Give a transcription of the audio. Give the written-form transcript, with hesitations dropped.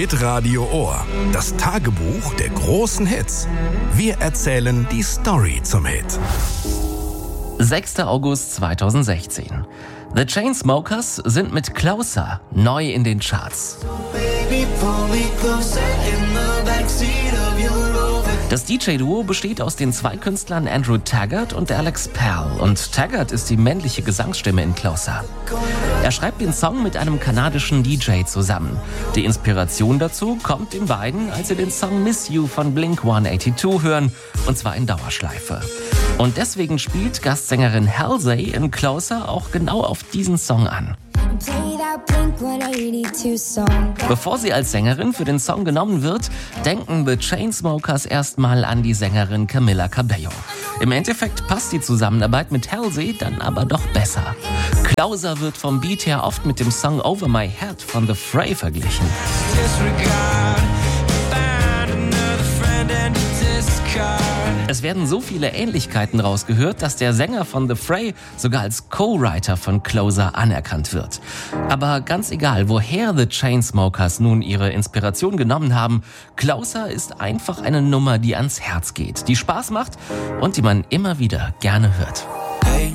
Hitradio Ohr. Das Tagebuch der großen Hits. Wir erzählen die Story zum Hit. 6. August 2016. The Chainsmokers sind mit Closer neu in den Charts. Das DJ-Duo besteht aus den zwei Künstlern Andrew Taggart und Alex Pell. Und Taggart ist die männliche Gesangsstimme in Closer. Er schreibt den Song mit einem kanadischen DJ zusammen. Die Inspiration dazu kommt den beiden, als sie den Song Miss You von Blink-182 hören, und zwar in Dauerschleife. Und deswegen spielt Gastsängerin Halsey in Closer auch genau auf diesen Song an. Bevor sie als Sängerin für den Song genommen wird, denken The Chainsmokers erstmal an die Sängerin Camila Cabello. Im Endeffekt passt die Zusammenarbeit mit Halsey dann aber doch besser. Closer wird vom Beat her oft mit dem Song Over My Head von The Fray verglichen. Es werden so viele Ähnlichkeiten rausgehört, dass der Sänger von The Fray sogar als Co-Writer von Closer anerkannt wird. Aber ganz egal, woher The Chainsmokers nun ihre Inspiration genommen haben, Closer ist einfach eine Nummer, die ans Herz geht, die Spaß macht und die man immer wieder gerne hört.